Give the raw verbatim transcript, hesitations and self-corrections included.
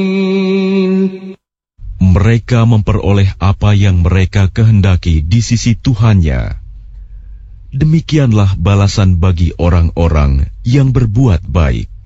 Mereka memperoleh apa yang mereka kehendaki di sisi Tuhannya. Demikianlah balasan bagi orang-orang yang berbuat baik.